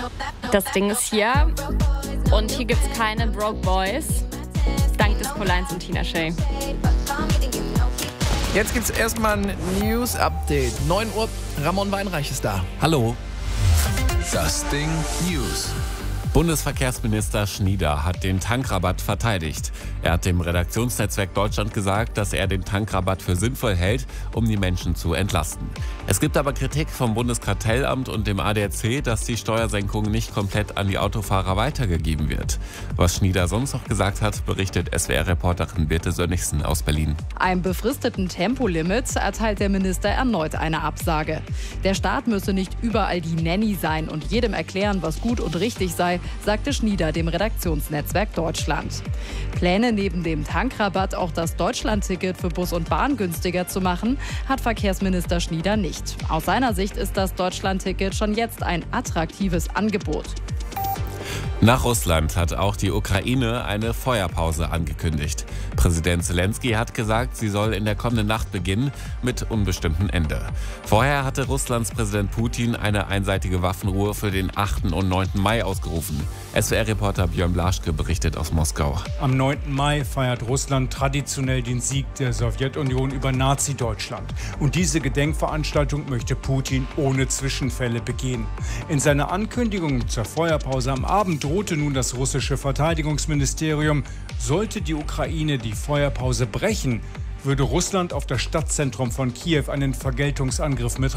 Das Ding ist hier und hier gibt es keine Broke Boys. Dank Disco Lines und Tina Shay. Jetzt gibt's erstmal ein News-Update. 9 Uhr, Ramon Weinreich ist da. Hallo. Das Ding News. Bundesverkehrsminister Schnieder hat den Tankrabatt verteidigt. Er hat dem Redaktionsnetzwerk Deutschland gesagt, dass er den Tankrabatt für sinnvoll hält, um die Menschen zu entlasten. Es gibt aber Kritik vom Bundeskartellamt und dem ADAC, dass die Steuersenkung nicht komplett an die Autofahrer weitergegeben wird. Was Schnieder sonst noch gesagt hat, berichtet SWR-Reporterin Birte Sönnigsen aus Berlin. Einem befristeten Tempolimit erteilt der Minister erneut eine Absage. Der Staat müsse nicht überall die Nanny sein und jedem erklären, was gut und richtig sei, sagte Schnieder dem Redaktionsnetzwerk Deutschland. Pläne neben dem Tankrabatt auch das Deutschlandticket für Bus und Bahn günstiger zu machen, hat Verkehrsminister Schnieder nicht. Aus seiner Sicht ist das Deutschlandticket schon jetzt ein attraktives Angebot. Nach Russland hat auch die Ukraine eine Feuerpause angekündigt. Präsident Zelensky hat gesagt, sie soll in der kommenden Nacht beginnen, mit unbestimmtem Ende. Vorher hatte Russlands Präsident Putin eine einseitige Waffenruhe für den 8. und 9. Mai ausgerufen. SWR-Reporter Björn Blaschke berichtet aus Moskau. Am 9. Mai feiert Russland traditionell den Sieg der Sowjetunion über Nazi-Deutschland. Und diese Gedenkveranstaltung möchte Putin ohne Zwischenfälle begehen. In seiner Ankündigung zur Feuerpause am Abend drohte nun das russische Verteidigungsministerium, sollte die Ukraine die Feuerpause brechen, würde Russland auf das Stadtzentrum von Kiew einen Vergeltungsangriff mit